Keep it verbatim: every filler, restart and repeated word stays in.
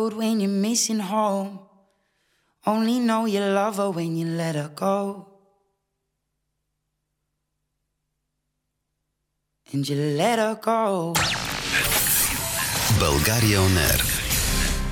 road when you're missing home. Only know you love her when you let her go. And you let her go. Bulgaria On Air.